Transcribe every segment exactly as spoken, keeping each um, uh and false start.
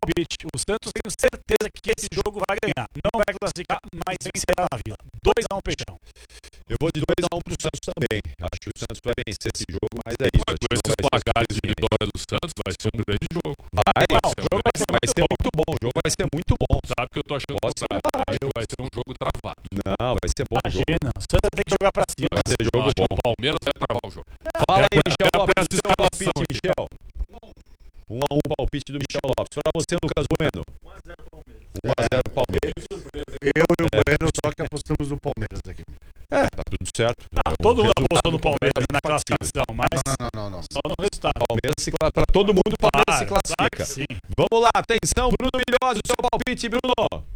palpite. O Santos, tenho certeza que esse jogo vai ganhar. Não vai classificar, mas vencerá na Vila. dois a um, Peixão. Eu vou de dois a um pro Santos também. Acho que o Santos vai vencer esse jogo, mas é isso. Com esses placares de vitória do Santos, vai ser um grande jogo. Vai, Não, o jogo vai ser, vai ser muito bom. O jogo vai ser muito bom. Sabe que eu tô achando Posso que vai ser um jogo travado. Não, vai ser bom o jogo. Imagina, o Santos tem que jogar pra cima. Vai ser Eu jogo acho que bom. o Palmeiras vai travar o jogo. Fala aí, É, Michel é a Lopes, do seu escalação palpite, aqui. Michel. um a um palpite do Michel Lopes. Para você, Lucas Bueno. um a zero Palmeiras. Eu e o Bueno só que apostamos no Palmeiras aqui. É, tá tudo certo. Ah, todo mundo apostou no Palmeiras na classificação, mas Não, não, não. só no resultado. Palmeiras se classifica. Para todo mundo, o Palmeiras se Claro, claro classifica. que sim. Vamos lá, atenção, Bruno Milhões, o seu palpite, Bruno.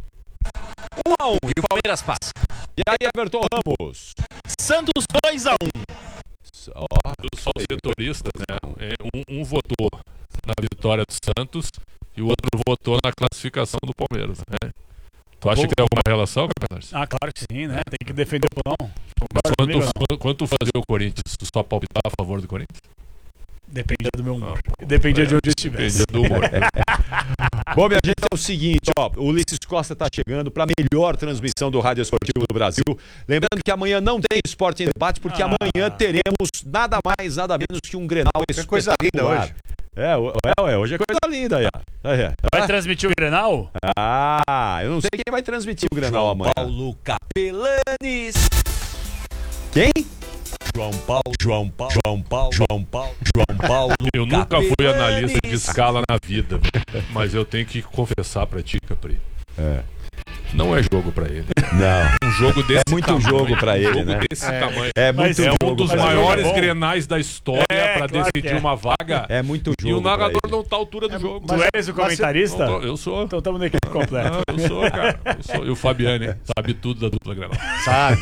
um a um. E o Palmeiras passa. E aí, Everton Ramos. Santos dois a um. Ó, Dos só os setoristas, né? É, Um, um votou na vitória do Santos e o outro votou na classificação do Palmeiras, né? Tu acha que tem alguma relação, Capitães? Ah, claro que sim, né? Tem que defender o não. Mas Concorda comigo, quando, não? quando, quando tu fazia o Corinthians, tu só palpitar a favor do Corinthians? Dependia do meu humor. Dependia de onde eu estivesse. Dependia do humor. Bom, minha gente, é o seguinte, ó, o Ulisses Costa tá chegando para a melhor transmissão do Rádio Esportivo do Brasil. Lembrando que amanhã não tem Esporte em Debate, porque Ah. amanhã teremos nada mais, nada menos que um Grenal Que coisa linda espetacular. hoje. É, o- é, ué, hoje é coisa linda aí. ó. Aí, ó. Vai transmitir o Grenal? Ah, eu não sei quem vai transmitir o Grenal amanhã. Paulo Capelanes. Quem? João Paulo, João Paulo, João Paulo, João Paulo, João Paulo. Eu nunca fui Capelanes. analista de escala na vida, mas eu tenho que confessar pra ti, Capri. É. Não é jogo pra ele. Não. Um jogo desse É muito tamanho, jogo pra um ele, jogo né? desse tamanho. É Mas muito É jogo um dos pra ele. maiores é bom. grenais da história É, pra claro que decidir é. uma vaga. É muito jogo E o narrador pra ele. não tá à altura do jogo. Tu és o comentarista? Eu, tô- eu sou. Então estamos na equipe completa. Não, eu sou, cara. Eu sou. E o Fabiane sabe tudo da dupla Grenal. Sabe?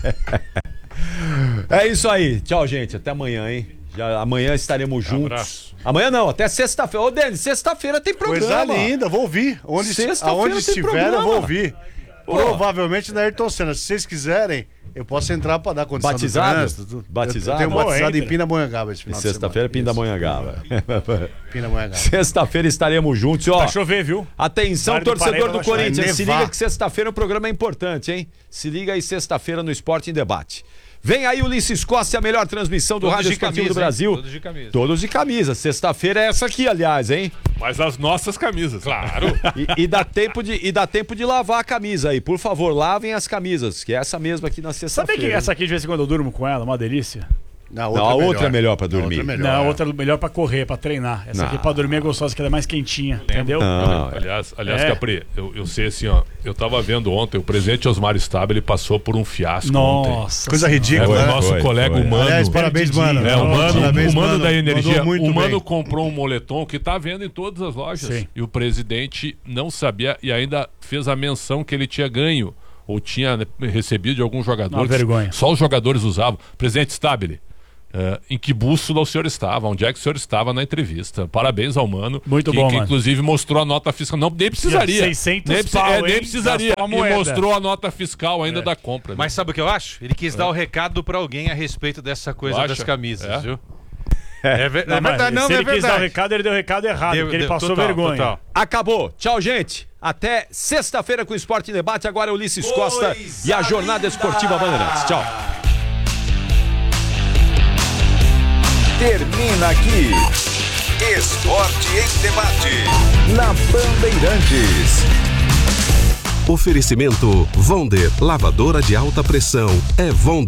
É isso aí. Tchau, gente. Até amanhã, hein? Já, amanhã estaremos juntos. Abraço. Amanhã não, até sexta-feira. Ô, Denis, sexta-feira tem Coisa programa. linda, vou ouvir. Onde, Sexta-feira aonde tem estiver, programa. eu vou ouvir. Pô. Provavelmente na Ayrton Senna. Se vocês quiserem, eu posso entrar pra dar condição Batizado? do trânsito. tudo. Batizado? Eu tenho Pô, batizado em entra. Pindamonhangaba esse final de Sexta-feira, semana. Pindamonhangaba. Isso, Pindamonhangaba. Sexta-feira estaremos juntos. Ó, Vai chover, viu? atenção, Vale do torcedor Paraíba do vai chover. Corinthians. Vai Se nevar. liga que sexta-feira o programa é importante, hein? Se liga aí sexta-feira no Esporte em Debate. Vem aí o Ulisses Costa, a melhor transmissão do Todos Rádio de Esportivo camisa, do Brasil. hein? Todos de camisa. Todos de camisa. Sexta-feira é essa aqui, aliás, hein? Mas as nossas camisas. Claro. E, e dá tempo de, e dá tempo de lavar a camisa aí. Por favor, lavem as camisas, que é essa mesma aqui na Sabe sexta-feira. que essa aqui de vez em quando eu durmo com ela? Uma delícia. Não, Não, a outra é melhor pra dormir. A outra é melhor, Não, a é. outra é melhor pra correr, pra treinar. Essa aqui Não. pra dormir é gostosa, que ela é mais quentinha, entendeu? Não, Aliás, aliás É. Capri, eu, eu sei assim, ó. Eu tava vendo ontem, o presidente Osmar Stabile ele passou por um fiasco ontem. Nossa. Coisa É, ridícula, o né? nosso Foi, colega foi. humano. Aliás, parabéns, mano. É, o mano, Parabéns, o mano mano. da energia. Mandou muito O mano bem. comprou um moletom que tá vendo em todas as lojas. Sim. E o presidente não sabia e ainda fez a menção que ele tinha ganho ou tinha né, recebido de algum jogador. Uma que vergonha. Só os jogadores usavam. Presidente Stabile, eh, em que bússola o senhor estava? Onde é que o senhor estava na entrevista? Parabéns ao mano. Muito que, bom, que mano. inclusive mostrou a nota fiscal. Não, nem precisaria. seiscentos nem, preci- pau, é, nem hein? precisaria. Gastou uma E moeda. mostrou a nota fiscal ainda da compra. Mas sabe o que eu acho? Ele quis dar o recado pra alguém a respeito dessa coisa Tu das acha? camisas, É? viu? É, ver- Não, é mas verdade, não, se é ele quis dar o verdade. recado, ele deu o recado errado, Deu- porque ele deu- passou total, vergonha. total. Acabou. Tchau, gente. Até sexta-feira com o Esporte em Debate. Agora é Ulisses Costa e a Jornada Esportiva Bandeirantes. Tchau. Termina aqui. Esporte em Debate. Na Bandeirantes. Oferecimento Vonder, lavadora de alta pressão. É Vonder.